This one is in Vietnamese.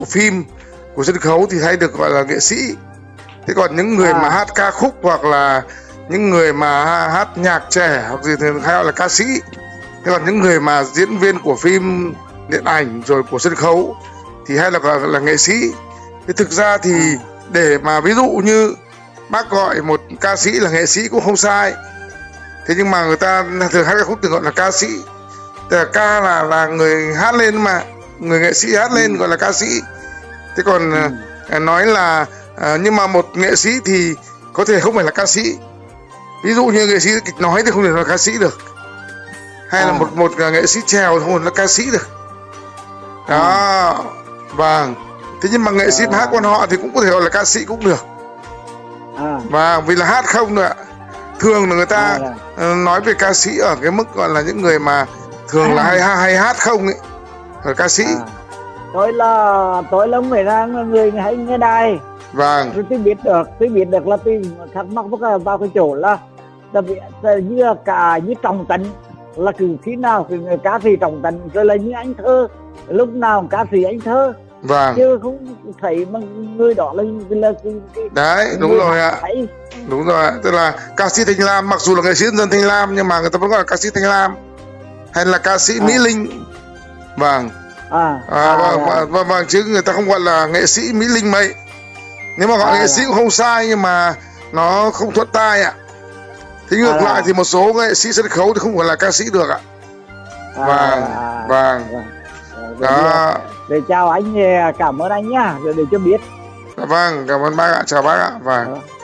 phim, của sân khấu thì hay được gọi là nghệ sĩ. Thế còn những người mà hát ca khúc hoặc là những người mà hát nhạc trẻ hoặc gì thì hay gọi là ca sĩ. Thế còn những người mà diễn viên của phim, điện ảnh rồi của sân khấu thì hay là nghệ sĩ. Thế thực ra thì để mà ví dụ như bác gọi một ca sĩ là nghệ sĩ cũng không sai. Thế nhưng mà người ta thường hát ca khúc thường gọi là ca sĩ. Tức là ca là người hát lên mà, người nghệ sĩ hát lên gọi là ca sĩ. Thế còn nói là nhưng mà một nghệ sĩ thì có thể không phải là ca sĩ. Ví dụ như nghệ sĩ kịch nói thì không thể là ca sĩ được. Hay là một nghệ sĩ chèo không phải là ca sĩ được. Đó. Vâng. Thế nhưng mà nghệ sĩ hát quan họ thì cũng có thể gọi là ca sĩ cũng được. Và vì là hát không nữa. Thường là người ta nói về ca sĩ ở cái mức gọi là những người mà thường là hay hát không ấy, là ca sĩ. Tôi là người ra người hay nghe đài. Vâng. Rồi tôi biết được là tôi thắc mắc vào cái chỗ là như Trọng Tấn là cứ khi nào thì người ca sĩ Trọng Tấn, rồi là như anh Thơ lúc nào ca sĩ anh Thơ. Vâng. Chứ không thấy mà người đó là đấy, đúng rồi ạ. Đúng rồi ạ. Tức là ca sĩ Thanh Lam, mặc dù là nghệ sĩ nhân dân Thanh Lam nhưng mà người ta vẫn gọi là ca sĩ Thanh Lam. Hay là ca sĩ Mỹ Linh. Vâng. Vâng, chứ người ta không gọi là nghệ sĩ Mỹ Linh mấy. Nếu mà gọi nghệ sĩ cũng không sai, nhưng mà nó không thuận tai ạ. Thế ngược lại thì một số nghệ sĩ sân khấu thì không phải là ca sĩ được ạ. Vâng. Đó. Để chào anh, cảm ơn anh nhá, để cho biết. Vâng, cảm ơn bác ạ, chào bác ạ. Vâng.